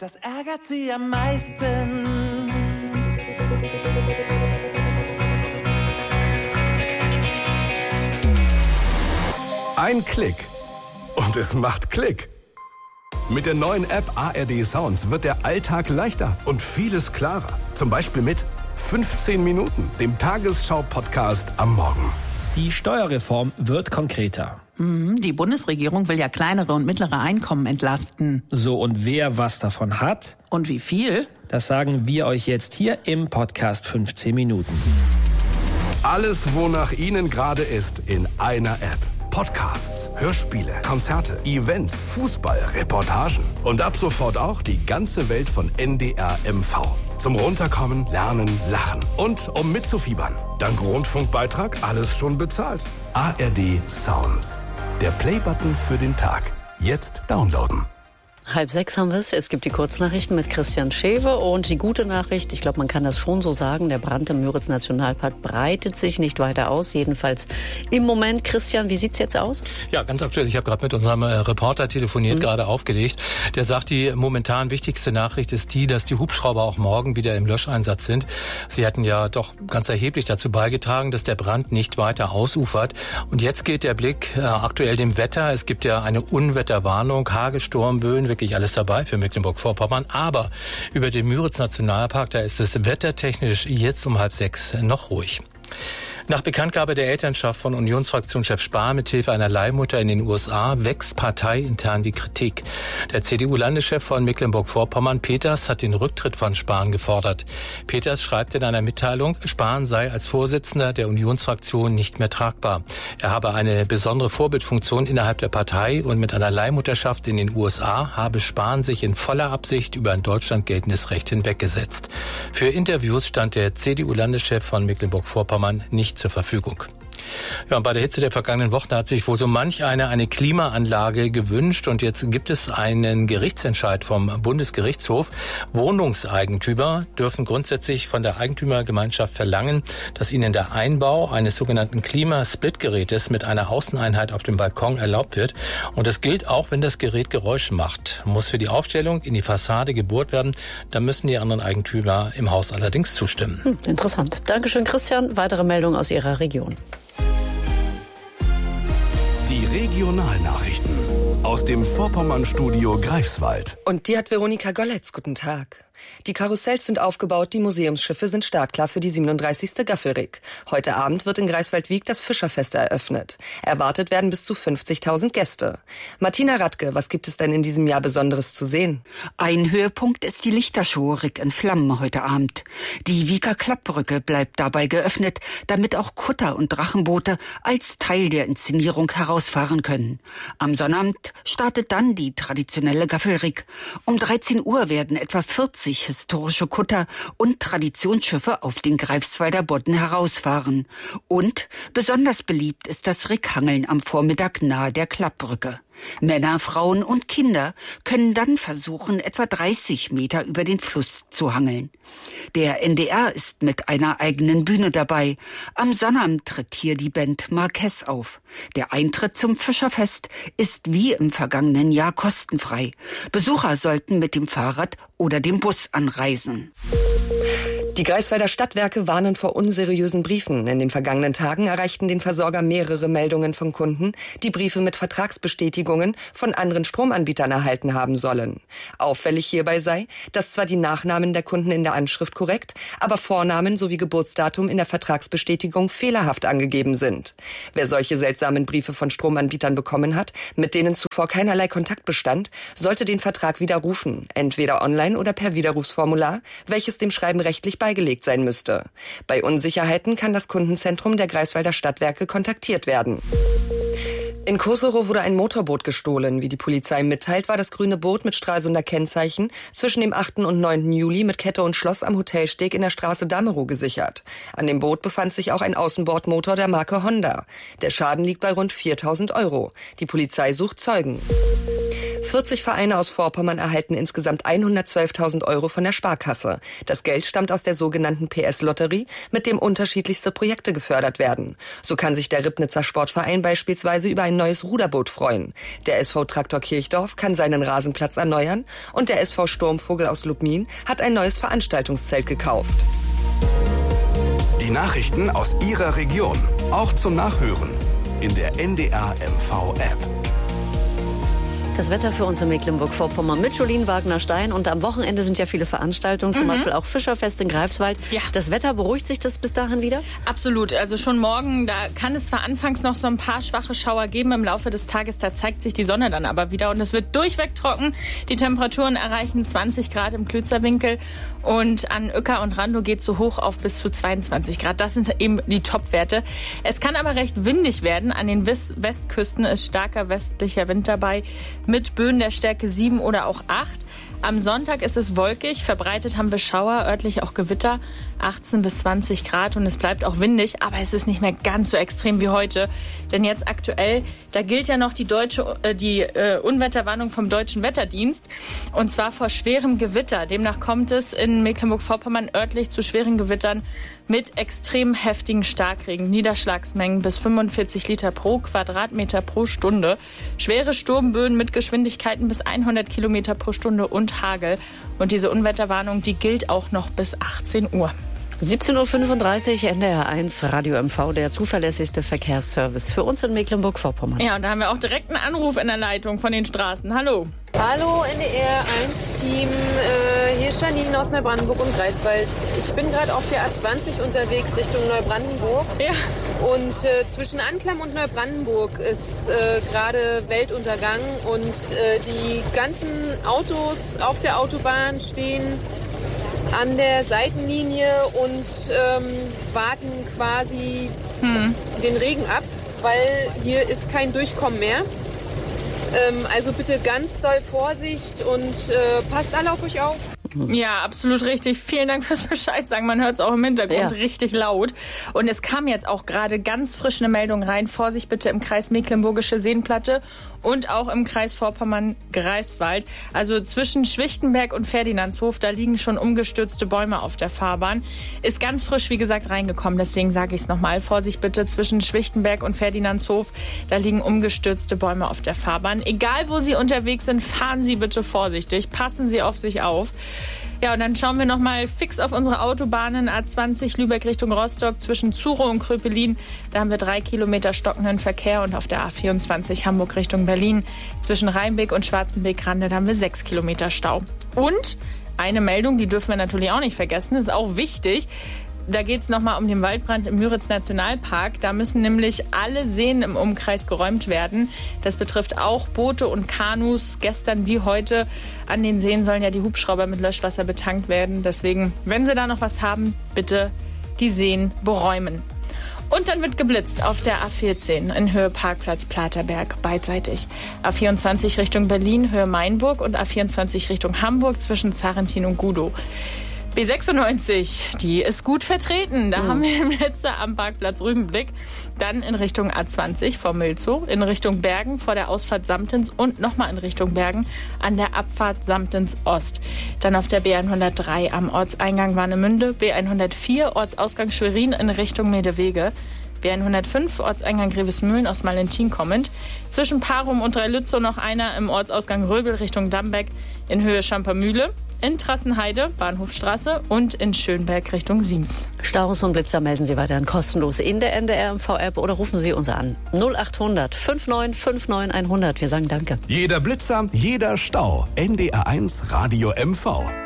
das ärgert sie am meisten. Ein Klick und es macht Klick. Mit der neuen App ARD Sounds wird der Alltag leichter und vieles klarer. Zum Beispiel mit 15 Minuten, dem Tagesschau-Podcast am Morgen. Die Steuerreform wird konkreter. Die Bundesregierung will ja kleinere und mittlere Einkommen entlasten. So, und wer was davon hat? Und wie viel? Das sagen wir euch jetzt hier im Podcast 15 Minuten. Alles, wonach Ihnen gerade ist, in einer App. Podcasts, Hörspiele, Konzerte, Events, Fußball, Reportagen und ab sofort auch die ganze Welt von NDR MV. Zum Runterkommen, Lernen, Lachen und um mitzufiebern. Dank Rundfunkbeitrag alles schon bezahlt. ARD Sounds. Der Playbutton für den Tag. Jetzt downloaden. 5:30 haben wir es. Es gibt die Kurznachrichten mit Christian Schewe und die gute Nachricht, ich glaube, man kann das schon so sagen, der Brand im Müritz-Nationalpark breitet sich nicht weiter aus, jedenfalls im Moment. Christian, wie sieht's jetzt aus? Ja, ganz aktuell. Ich habe gerade mit unserem Reporter telefoniert, gerade aufgelegt. Der sagt, die momentan wichtigste Nachricht ist die, dass die Hubschrauber auch morgen wieder im Löscheinsatz sind. Sie hatten ja doch ganz erheblich dazu beigetragen, dass der Brand nicht weiter ausufert. Und jetzt geht der Blick aktuell dem Wetter. Es gibt ja eine Unwetterwarnung, Hagelsturm, Böen, wirklich alles dabei für Mecklenburg-Vorpommern. Aber über den Müritz-Nationalpark, da ist es wettertechnisch jetzt um 5:30 noch ruhig. Nach Bekanntgabe der Elternschaft von Unionsfraktionschef Spahn mithilfe einer Leihmutter in den USA wächst parteiintern die Kritik. Der CDU-Landeschef von Mecklenburg-Vorpommern, Peters, hat den Rücktritt von Spahn gefordert. Peters schreibt in einer Mitteilung, Spahn sei als Vorsitzender der Unionsfraktion nicht mehr tragbar. Er habe eine besondere Vorbildfunktion innerhalb der Partei und mit einer Leihmutterschaft in den USA habe Spahn sich in voller Absicht über in Deutschland geltendes Recht hinweggesetzt. Für Interviews stand der CDU-Landeschef von Mecklenburg-Vorpommern nicht zur Verfügung. Ja, und bei der Hitze der vergangenen Wochen hat sich wohl so manch einer eine Klimaanlage gewünscht und jetzt gibt es einen Gerichtsentscheid vom Bundesgerichtshof. Wohnungseigentümer dürfen grundsätzlich von der Eigentümergemeinschaft verlangen, dass ihnen der Einbau eines sogenannten Klimasplitgerätes mit einer Außeneinheit auf dem Balkon erlaubt wird. Und das gilt auch, wenn das Gerät Geräusche macht. Muss für die Aufstellung in die Fassade gebohrt werden. Da müssen die anderen Eigentümer im Haus allerdings zustimmen. Interessant. Dankeschön, Christian. Weitere Meldungen aus Ihrer Region. Die Regionalnachrichten aus dem Vorpommern-Studio Greifswald. Und die hat Veronika Golletz. Guten Tag. Die Karussells sind aufgebaut, die Museumsschiffe sind startklar für die 37. Gaffelrig. Heute Abend wird in Greifswald-Wiek das Fischerfest eröffnet. Erwartet werden bis zu 50.000 Gäste. Martina Radke, was gibt es denn in diesem Jahr Besonderes zu sehen? Ein Höhepunkt ist die Lichtershow Rig in Flammen heute Abend. Die Wieker Klappbrücke bleibt dabei geöffnet, damit auch Kutter und Drachenboote als Teil der Inszenierung herausfahren können. Am Sonnabend startet dann die traditionelle Gaffelrig. Um 13 Uhr werden etwa 40 historische Kutter und Traditionsschiffe auf den Greifswalder Bodden herausfahren. Und besonders beliebt ist das Righangeln am Vormittag nahe der Klappbrücke. Männer, Frauen und Kinder können dann versuchen, etwa 30 Meter über den Fluss zu hangeln. Der NDR ist mit einer eigenen Bühne dabei. Am Sonnabend tritt hier die Band Marquess auf. Der Eintritt zum Fischerfest ist wie im vergangenen Jahr kostenfrei. Besucher sollten mit dem Fahrrad oder dem Bus anreisen. Die Greifswalder Stadtwerke warnen vor unseriösen Briefen. In den vergangenen Tagen erreichten den Versorger mehrere Meldungen von Kunden, die Briefe mit Vertragsbestätigungen von anderen Stromanbietern erhalten haben sollen. Auffällig hierbei sei, dass zwar die Nachnamen der Kunden in der Anschrift korrekt, aber Vornamen sowie Geburtsdatum in der Vertragsbestätigung fehlerhaft angegeben sind. Wer solche seltsamen Briefe von Stromanbietern bekommen hat, mit denen zuvor keinerlei Kontakt bestand, sollte den Vertrag widerrufen, entweder online oder per Widerrufsformular, welches dem Schreiben rechtlich beigelegt sein müsste. Bei Unsicherheiten kann das Kundenzentrum der Greifswalder Stadtwerke kontaktiert werden. In Koserow wurde ein Motorboot gestohlen. Wie die Polizei mitteilt, war das grüne Boot mit Stralsunder Kennzeichen zwischen dem 8. und 9. Juli mit Kette und Schloss am Hotelsteg in der Straße Damerow gesichert. An dem Boot befand sich auch ein Außenbordmotor der Marke Honda. Der Schaden liegt bei rund 4.000 €. Die Polizei sucht Zeugen. 40 Vereine aus Vorpommern erhalten insgesamt 112.000 Euro von der Sparkasse. Das Geld stammt aus der sogenannten PS-Lotterie, mit dem unterschiedlichste Projekte gefördert werden. So kann sich der Ribnitzer Sportverein beispielsweise über ein neues Ruderboot freuen. Der SV Traktor Kirchdorf kann seinen Rasenplatz erneuern und der SV Sturmvogel aus Lubmin hat ein neues Veranstaltungszelt gekauft. Die Nachrichten aus Ihrer Region, auch zum Nachhören in der NDR MV-App. Das Wetter für uns in Mecklenburg-Vorpommern mit Jolien Wagner-Stein. Und am Wochenende sind ja viele Veranstaltungen, zum Beispiel auch Fischerfest in Greifswald. Ja. Das Wetter, beruhigt sich das bis dahin wieder? Absolut. Also schon morgen, da kann es zwar anfangs noch so ein paar schwache Schauer geben im Laufe des Tages, da zeigt sich die Sonne dann aber wieder und es wird durchweg trocken. Die Temperaturen erreichen 20 Grad im Klützerwinkel und an Uecker und Randow geht es so hoch auf bis zu 22 Grad. Das sind eben die Topwerte. Es kann aber recht windig werden. An den Westküsten ist starker westlicher Wind dabei, mit Böen der Stärke 7 oder auch 8. Am Sonntag ist es wolkig, verbreitet haben wir Schauer, örtlich auch Gewitter, 18 bis 20 Grad und es bleibt auch windig, aber es ist nicht mehr ganz so extrem wie heute. Denn jetzt aktuell, da gilt ja noch die Unwetterwarnung vom Deutschen Wetterdienst und zwar vor schwerem Gewitter. Demnach kommt es in Mecklenburg-Vorpommern örtlich zu schweren Gewittern mit extrem heftigen Starkregen, Niederschlagsmengen bis 45 Liter pro Quadratmeter pro Stunde, schwere Sturmböen mit Geschwindigkeiten bis 100 Kilometer pro Stunde und Hagel. Und diese Unwetterwarnung, die gilt auch noch bis 18 Uhr. 17.35 Uhr, NDR 1, Radio MV, der zuverlässigste Verkehrsservice für uns in Mecklenburg-Vorpommern. Ja, und da haben wir auch direkt einen Anruf in der Leitung von den Straßen. Hallo. Hallo NDR 1 Team, hier ist Janine aus Neubrandenburg und Greifswald. Ich bin gerade auf der A20 unterwegs Richtung Neubrandenburg. Ja. Und zwischen Anklam und Neubrandenburg ist gerade Weltuntergang und die ganzen Autos auf der Autobahn stehen an der Seitenlinie und warten quasi den Regen ab, weil hier ist kein Durchkommen mehr. Also bitte ganz doll Vorsicht und passt alle auf euch auf. Ja, absolut richtig. Vielen Dank fürs Bescheid sagen. Man hört es auch im Hintergrund richtig laut. Und es kam jetzt auch gerade ganz frisch eine Meldung rein. Vorsicht bitte im Kreis Mecklenburgische Seenplatte und auch im Kreis Vorpommern-Greifswald. Also zwischen Schwichtenberg und Ferdinandshof, da liegen schon umgestürzte Bäume auf der Fahrbahn. Ist ganz frisch, wie gesagt, reingekommen. Deswegen sage ich es nochmal. Vorsicht bitte zwischen Schwichtenberg und Ferdinandshof, da liegen umgestürzte Bäume auf der Fahrbahn. Egal, wo Sie unterwegs sind, fahren Sie bitte vorsichtig. Passen Sie auf sich auf. Ja, und dann schauen wir noch mal fix auf unsere Autobahnen. A20 Lübeck Richtung Rostock zwischen Zuro und Kröpelin. Da haben wir 3 Kilometer stockenden Verkehr. Und auf der A24 Hamburg Richtung Berlin zwischen Rheinbeck und Schwarzenbeck-Rande, da haben wir 6 Kilometer Stau. Und eine Meldung, die dürfen wir natürlich auch nicht vergessen, ist auch wichtig. Da geht es nochmal um den Waldbrand im Müritz-Nationalpark. Da müssen nämlich alle Seen im Umkreis geräumt werden. Das betrifft auch Boote und Kanus. Gestern wie heute an den Seen sollen ja die Hubschrauber mit Löschwasser betankt werden. Deswegen, wenn Sie da noch was haben, bitte die Seen beräumen. Und dann wird geblitzt auf der A14 in Höhe Parkplatz Platerberg beidseitig. A24 Richtung Berlin, Höhe Mainburg und A24 Richtung Hamburg zwischen Zarentin und Gudow. B96, die ist gut vertreten. Da haben wir im letzten am Parkplatz Rübenblick. Dann in Richtung A20 vor Mülzow, in Richtung Bergen vor der Ausfahrt Samtens und nochmal in Richtung Bergen an der Abfahrt Samtens Ost. Dann auf der B103 am Ortseingang Warnemünde, B104 Ortsausgang Schwerin in Richtung Medewege. B105 Ortseingang Grevesmühlen aus Malentin kommend. Zwischen Parum und Dreilützow noch einer im Ortsausgang Röbel Richtung Dambeck in Höhe Schampermühle. In Trassenheide, Bahnhofstraße und in Schönberg Richtung Siems. Staus und Blitzer melden Sie weiterhin kostenlos in der NDR MV-App oder rufen Sie uns an. 0800 59 100. Wir sagen Danke. Jeder Blitzer, jeder Stau. NDR 1 Radio MV.